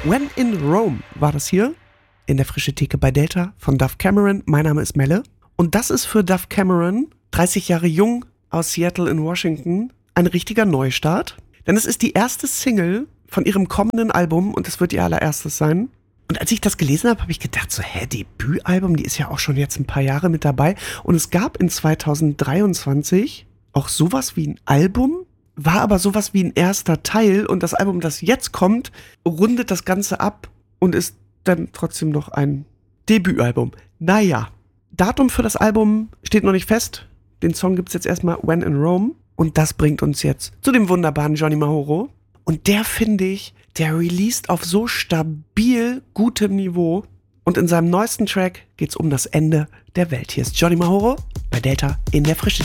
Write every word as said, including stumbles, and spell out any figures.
When in Rome war das hier in der Frische Theke bei Delta von Duff Cameron. Mein Name ist Melle und das ist für Duff Cameron, dreißig Jahre jung aus Seattle in Washington, ein richtiger Neustart. Denn es ist die erste Single von ihrem kommenden Album und es wird ihr allererstes sein. Und als ich das gelesen habe, habe ich gedacht so, hä, Debütalbum, die ist ja auch schon jetzt ein paar Jahre mit dabei. Und es gab in zweitausenddreiundzwanzig auch sowas wie ein Album, war aber sowas wie ein erster Teil. Und das Album, das jetzt kommt, rundet das Ganze ab und ist dann trotzdem noch ein Debütalbum. Naja, Datum für das Album steht noch nicht fest. Den Song gibt's jetzt erstmal When in Rome. Und das bringt uns jetzt zu dem wunderbaren Johnny Mahoro. Und der, finde ich, der released auf so stabil gutem Niveau. Und in seinem neuesten Track geht's um das Ende der Welt. Hier ist Johnny Mahoro bei Delta in der Frische